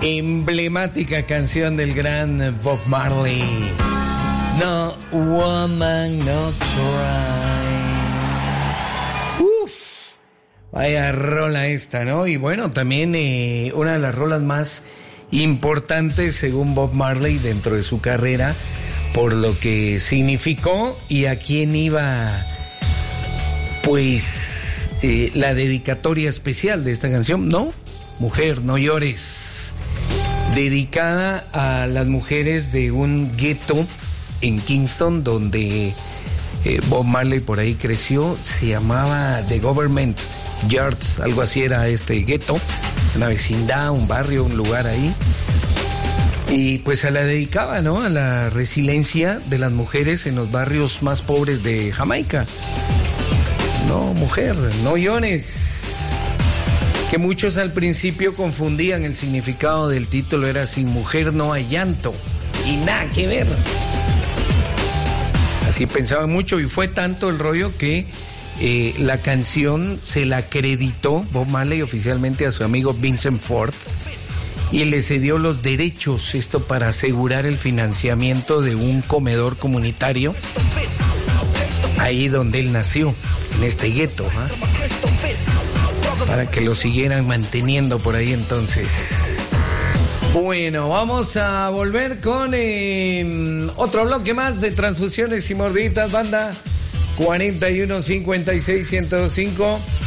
Emblemática canción del gran Bob Marley. No woman, no cry. Uf, vaya rola esta, ¿no? Y bueno, también una de las rolas más importantes según Bob Marley dentro de su carrera, por lo que significó y a quién iba, pues, la dedicatoria especial de esta canción, ¿no? Mujer, no llores. Dedicada a las mujeres de un gueto en Kingston, donde Bob Marley por ahí creció. Se llamaba The Government Yards, algo así era este gueto, una vecindad, un barrio, un lugar ahí. Y pues se la dedicaba, ¿no?, a la resiliencia de las mujeres en los barrios más pobres de Jamaica. No, mujer, no llores. Que muchos al principio confundían el significado del título, era sin mujer no hay llanto, y nada que ver. Así pensaban mucho, y fue tanto el rollo que la canción se la acreditó Bob Marley oficialmente a su amigo Vincent Ford, y le cedió los derechos, esto para asegurar el financiamiento de un comedor comunitario ahí donde él nació, en este gueto, ¿eh?, para que lo siguieran manteniendo por ahí entonces. Bueno, vamos a volver con otro bloque más de transfusiones y mordiditas, banda. 41 56 105